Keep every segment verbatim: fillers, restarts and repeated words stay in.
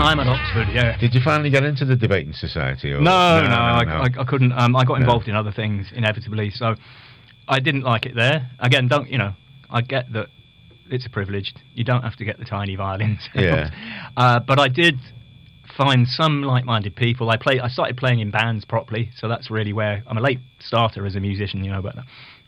time at Oxford, yeah. Did you finally get into the debating society? Or? No, no, no, no, I, no. I, I couldn't. Um, I got involved No. in other things, inevitably, so I didn't like it there. Again, don't, you know, I get that it's a privilege. You don't have to get the tiny violins. Yeah. uh, but I did find some like-minded people. I play. I started playing in bands properly, so that's really where I'm a late starter as a musician, you know, but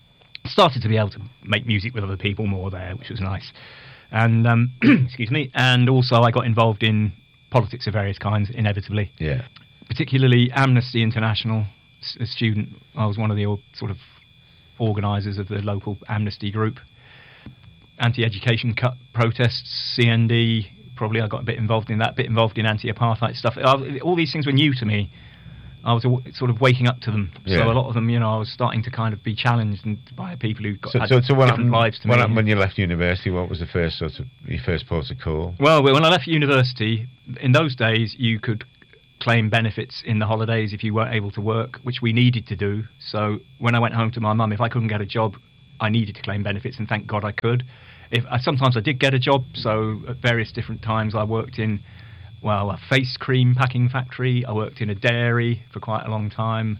I started to be able to make music with other people more there, which was nice. And um, excuse me. And also, I got involved in politics of various kinds, inevitably. Yeah. Particularly Amnesty International. As a student, I was one of the or- sort of organisers of the local Amnesty group. Anti-education cut protests, C N D. Probably I got a bit involved in that. A bit involved in anti-apartheid stuff. I, all these things were new to me. I was aw- sort of waking up to them. Yeah. So a lot of them, you know, I was starting to kind of be challenged and by people who got So, had so, so what different happened, lives to what me. happened when you left university? What was the first sort of your first port of call? Well, when I left university, in those days, you could claim benefits in the holidays if you weren't able to work, which we needed to do. So when I went home to my mum, if I couldn't get a job, I needed to claim benefits, and thank God I could. If I, sometimes I did get a job, so at various different times I worked in, well, a face cream packing factory. I worked in a dairy for quite a long time.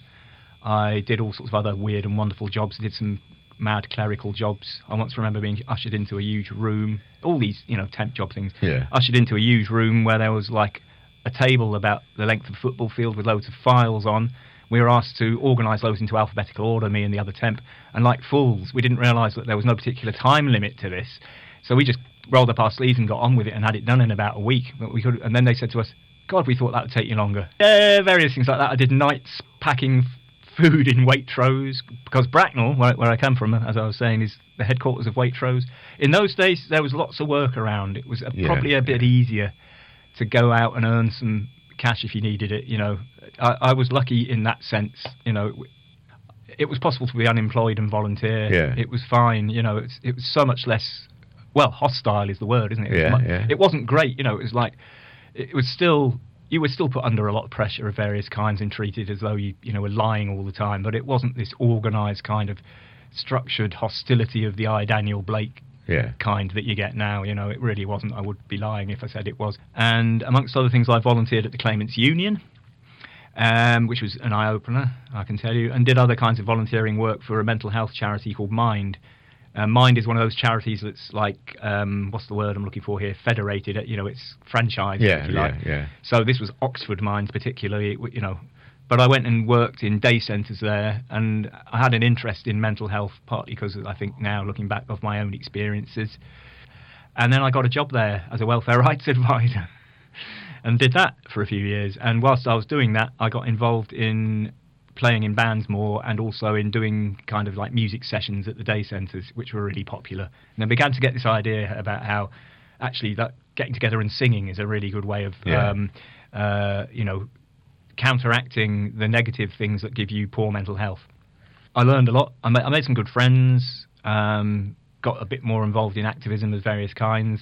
I did all sorts of other weird and wonderful jobs. I did some mad clerical jobs. I once remember being ushered into a huge room. All these, you know, temp job things. Yeah. Ushered into a huge room where there was like a table about the length of a football field with loads of files on. We were asked to organise those into alphabetical order, me and the other temp. And like fools, we didn't realise that there was no particular time limit to this. So we just rolled up our sleeves and got on with it and had it done in about a week. But we could, and then they said to us, God, we thought that would take you longer. Yeah, various things like that. I did nights packing f- food in Waitrose, because Bracknell, where, where I come from, as I was saying, is the headquarters of Waitrose. In those days, there was lots of work around. It was a, Yeah, probably a bit yeah. easier to go out and earn some cash if you needed it. You know, I, I was lucky in that sense. You know, it was possible to be unemployed and volunteer. Yeah. It was fine. You know, it's, it was so much less. Well, hostile is the word, isn't it? It, Yeah, was mu- yeah. it wasn't great. You know, it was like it was still. You were still put under a lot of pressure of various kinds and treated as though you, you know, were lying all the time. But it wasn't this organised kind of structured hostility of the I. Daniel Blake Yeah. kind that you get now. You know, it really wasn't. I would be lying if I said it was. And amongst other things, I volunteered at the Claimants Union, um, which was an eye-opener, I can tell you, and did other kinds of volunteering work for a mental health charity called Mind. Uh, Mind is one of those charities that's like, um, what's the word I'm looking for here? Federated. You know, it's franchised. Yeah, if you yeah, like. yeah. So this was Oxford Mind particularly, it w- you know. But I went and worked in day centres there, and I had an interest in mental health, partly because I think now, looking back, of my own experiences. And then I got a job there as a welfare rights advisor, and did that for a few years. And whilst I was doing that, I got involved in playing in bands more, and also in doing kind of like music sessions at the day centres, which were really popular. And I began to get this idea about how actually that getting together and singing is a really good way of, Yeah. um, uh, you know, counteracting the negative things that give you poor mental health. I learned a lot. I made, I made some good friends, um, got a bit more involved in activism of various kinds.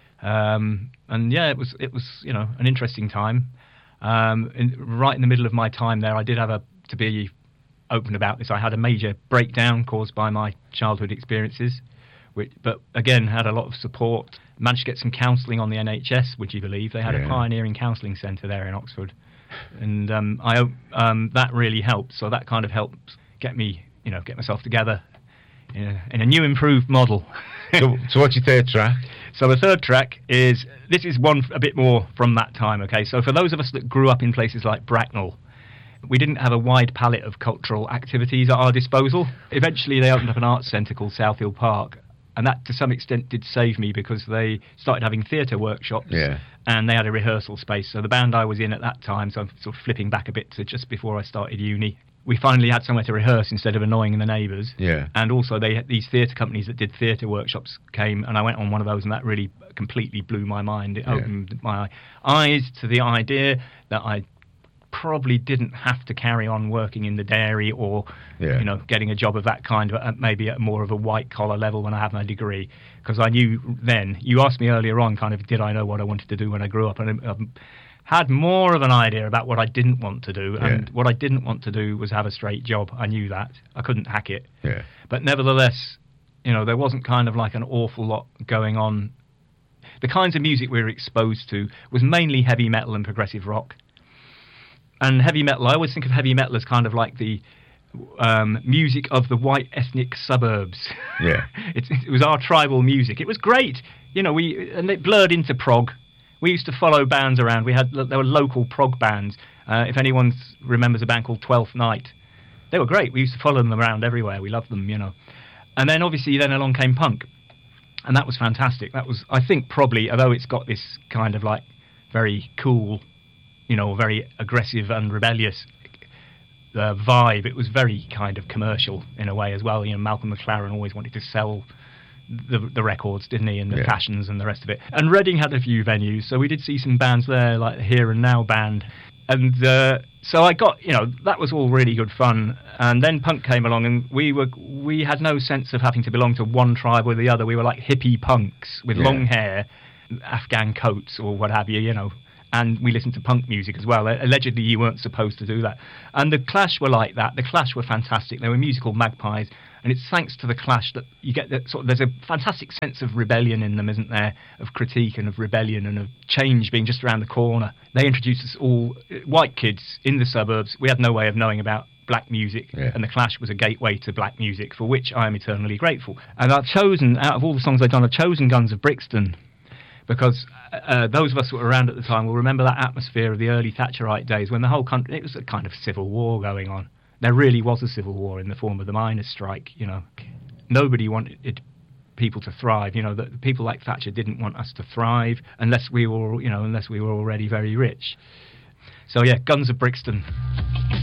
Um, and yeah, it was, it was, you know, an interesting time. Um, in, right in the middle of my time there, I did have a, to be open about this, I had a major breakdown caused by my childhood experiences, which, but again, had a lot of support. Managed to get some counselling on the N H S, would you believe? They had Yeah. a pioneering counselling centre there in Oxford. And um, I um, that really helped. So that kind of helped get me, you know, get myself together in a, in a new, improved model. So, so what's your third track? So the third track is, this is one f- a bit more from that time, okay? So for those of us that grew up in places like Bracknell, we didn't have a wide palette of cultural activities at our disposal. Eventually they opened up an arts centre called Southfield Park, and that to some extent did save me, because they started having theatre workshops. Yeah. And they had a rehearsal space. So the band I was in at that time, so I'm sort of flipping back a bit to just before I started uni, we finally had somewhere to rehearse instead of annoying the neighbours. Yeah. And also they had these theatre companies that did theatre workshops came, and I went on one of those, and that really completely blew my mind. It Yeah. opened my eyes to the idea that I probably didn't have to carry on working in the dairy or, Yeah. you know, getting a job of that kind, but at maybe at more of a white collar level when I had my degree. Because I knew then, you asked me earlier on, kind of, did I know what I wanted to do when I grew up? And I um, had more of an idea about what I didn't want to do. And Yeah. what I didn't want to do was have a straight job. I knew that. I couldn't hack it. Yeah. But nevertheless, you know, there wasn't kind of like an awful lot going on. the kinds of music we were exposed to was mainly heavy metal and progressive rock. And heavy metal, I always think of heavy metal as kind of like the um, music of the white ethnic suburbs. Yeah. it, it was our tribal music. It was great. You know, we and it blurred into prog. We used to follow bands around. We had there were local prog bands. Uh, if anyone remembers a band called Twelfth Night, they were great. We used to follow them around everywhere. We loved them, you know. And then obviously then along came punk, and that was fantastic. That was, I think, probably, although it's got this kind of like very cool, you know, very aggressive and rebellious uh, vibe, it was very kind of commercial in a way as well. You know, Malcolm McLaren always wanted to sell the the records, didn't he, and the yeah. Passions and the rest of it. And Reading had a few venues, so we did see some bands there, like the Here and Now band. And uh, so I got, you know, that was all really good fun. And then punk came along, and we were we had no sense of having to belong to one tribe or the other. We were like hippie punks with yeah. long hair, Afghan coats or what have you, you know. And we listened to punk music as well. Allegedly, you weren't supposed to do that. And the Clash were like that. The Clash were fantastic. They were musical magpies. And it's thanks to the Clash that you get that sort of, there's a fantastic sense of rebellion in them, isn't there? Of critique and of rebellion and of change being just around the corner. They introduced us all, white kids in the suburbs. We had no way of knowing about black music, yeah. and the Clash was a gateway to black music, for which I am eternally grateful. And I've chosen, out of all the songs I've done, I've chosen Guns of Brixton, because uh, those of us who were around at the time will remember that atmosphere of the early Thatcherite days when the whole country, it was a kind of civil war going on. There really was a civil war in the form of the miners' strike, you know. Nobody wanted people to thrive, you know. That people like Thatcher didn't want us to thrive unless we were, you know, unless we were already very rich. So yeah, Guns of Brixton.